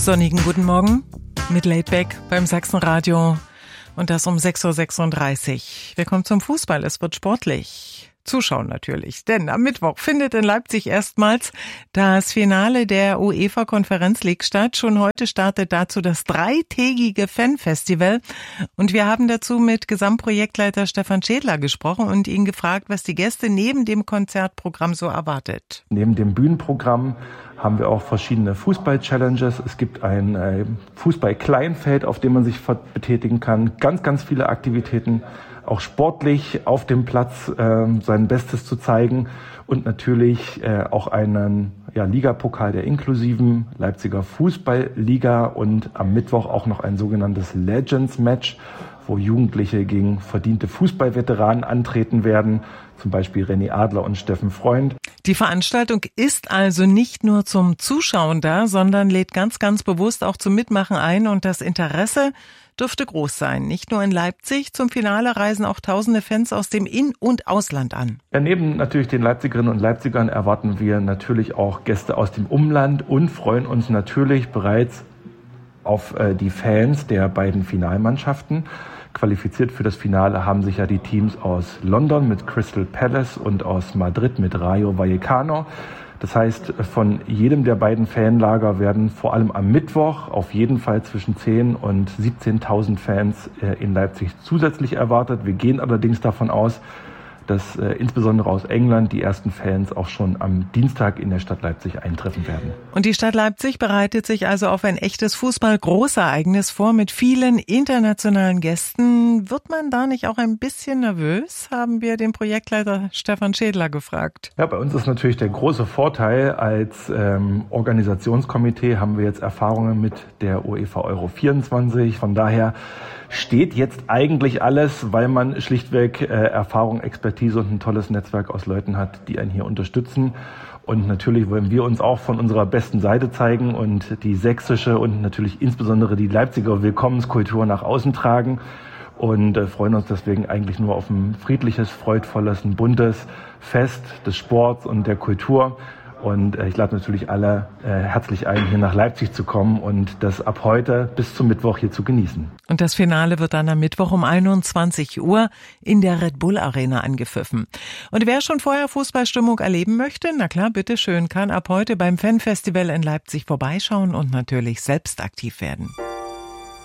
Sonnigen guten Morgen mit Laidback beim Sachsenradio und das um 6.36 Uhr. Wir kommen zum Fußball, es wird sportlich. Zuschauen natürlich, denn am Mittwoch findet in Leipzig erstmals das Finale der UEFA Conference League statt. Schon heute startet dazu das 3-tägige Fanfestival und wir haben dazu mit Gesamtprojektleiter Stefan Schädler gesprochen und ihn gefragt, was die Gäste neben dem Konzertprogramm so erwartet. Neben dem Bühnenprogramm haben wir auch verschiedene Fußball-Challenges. Es gibt ein Fußball-Kleinfeld, auf dem man sich betätigen kann. Ganz viele Aktivitäten, auch sportlich auf dem Platz sein Bestes zu zeigen. Und natürlich auch einen Ligapokal der inklusiven Leipziger Fußballliga und am Mittwoch auch noch ein sogenanntes Legends-Match, wo Jugendliche gegen verdiente Fußballveteranen antreten werden, zum Beispiel René Adler und Steffen Freund. Die Veranstaltung ist also nicht nur zum Zuschauen da, sondern lädt ganz bewusst auch zum Mitmachen ein und das Interesse dürfte groß sein. Nicht nur in Leipzig, zum Finale reisen auch tausende Fans aus dem In- und Ausland an. Ja, neben natürlich den Leipzigerinnen und Leipzigern erwarten wir natürlich auch Gäste aus dem Umland und freuen uns natürlich bereits auf die Fans der beiden Finalmannschaften. Qualifiziert für das Finale haben sich ja die Teams aus London mit Crystal Palace und aus Madrid mit Rayo Vallecano. Das heißt, von jedem der beiden Fanlager werden vor allem am Mittwoch auf jeden Fall zwischen 10.000 und 17.000 Fans in Leipzig zusätzlich erwartet. Wir gehen allerdings davon aus, dass insbesondere aus England die ersten Fans auch schon am Dienstag in der Stadt Leipzig eintreffen werden. Und die Stadt Leipzig bereitet sich also auf ein echtes Fußball-Großereignis vor mit vielen internationalen Gästen. Wird man da nicht auch ein bisschen nervös? Haben wir den Projektleiter Stefan Schädler gefragt. Ja, bei uns ist natürlich der große Vorteil, als Organisationskomitee haben wir jetzt Erfahrungen mit der UEFA Euro 24. Von daher steht jetzt eigentlich alles, weil man schlichtweg Erfahrung, Expertise und ein tolles Netzwerk aus Leuten hat, die einen hier unterstützen. Und natürlich wollen wir uns auch von unserer besten Seite zeigen und die sächsische und natürlich insbesondere die Leipziger Willkommenskultur nach außen tragen. Und freuen uns deswegen eigentlich nur auf ein friedliches, freudvolles, ein buntes Fest des Sports und der Kultur. Und ich lade natürlich alle herzlich ein, hier nach Leipzig zu kommen und das ab heute bis zum Mittwoch hier zu genießen. Und das Finale wird dann am Mittwoch um 21 Uhr in der Red Bull Arena angepfiffen. Und wer schon vorher Fußballstimmung erleben möchte, na klar, bitteschön, kann ab heute beim Fanfestival in Leipzig vorbeischauen und natürlich selbst aktiv werden.